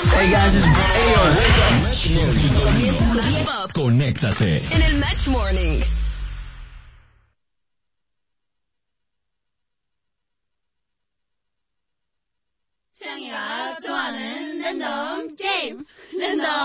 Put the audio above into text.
Hey guys, it's Brian. Conéctate En el Match Morning. 태양이가 좋아하는 랜덤 게임 랜덤